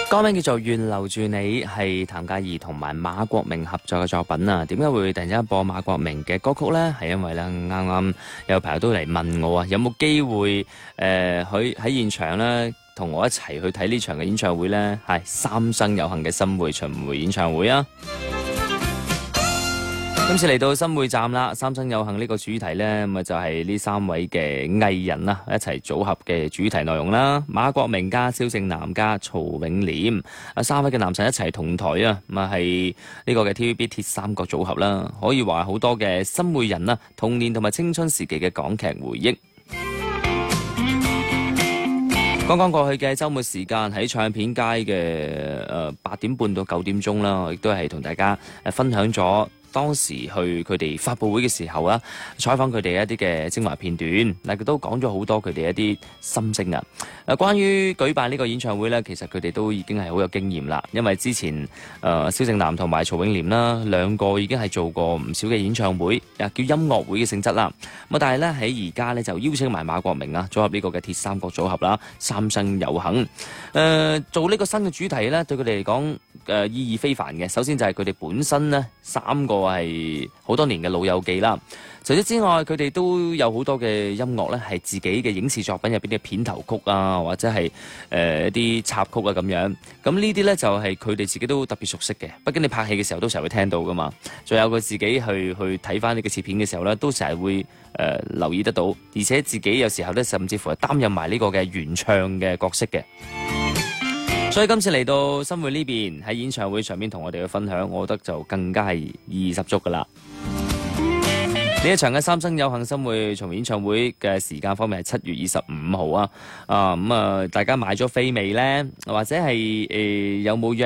歌名叫做《願留住你》，係譚嘉儀同埋馬國明合作嘅作品啊。點解會突然之間播馬國明嘅歌曲呢？係因為咧啱啱有朋友都嚟問我啊，有冇機會喺現場呢同我一齊去睇呢場嘅演唱會呢？係三生有幸嘅新會巡迴演唱會啊！今次嚟到新會站啦，三生有幸呢個主題呢，咁就係呢三位嘅藝人啦，一齊組合嘅主題內容啦。馬國明加蕭正楠加曹永廉，三位嘅男神一齊同台啊，咁啊係呢個嘅 TVB 鐵三角組合啦，可以話好多嘅新會人啦，童年同埋青春時期嘅港劇回憶。剛剛過去嘅週末時間喺唱片街嘅8點半到9點鐘啦，亦都係同大家分享咗當時去佢哋發佈會嘅時候啊，採訪佢哋一啲嘅精華片段，嗱佢都講咗好多佢哋一啲心聲啊。關於舉辦呢個演唱會呢，其實佢哋都已經係好有經驗啦，因為之前蕭正楠同埋曹永廉啦兩個已經係做過唔少嘅演唱會，叫音樂會嘅性質啦。咁但係呢，喺而家呢，就邀請埋馬國明啊，組合呢個嘅鐵三角組合啦，三生有幸。做呢個新嘅主題呢，對佢哋嚟講意義非凡嘅。首先就係佢哋本身呢，三個係好多年嘅老友記啦。除此之外，佢哋都有好多嘅音樂呢，係自己嘅影視作品入邊嘅片頭曲啊，或者係一啲插曲啊咁樣。咁呢啲呢，就係佢哋自己都特別熟悉嘅。畢竟你拍戲嘅時候都成日會聽到噶嘛。仲有佢自己去睇翻呢個切片嘅時候呢，都成日會留意得到。而且自己有時候呢，甚至乎係擔任埋呢個嘅原唱嘅角色嘅。所以今次嚟到新會呢邊喺演唱會上面同我哋去分享，我覺得就更加係意義十足噶啦。呢一場嘅三生有幸新會巡迴演唱會嘅時間方面係7月25號啊！大家買咗飛未呢？或者係有冇約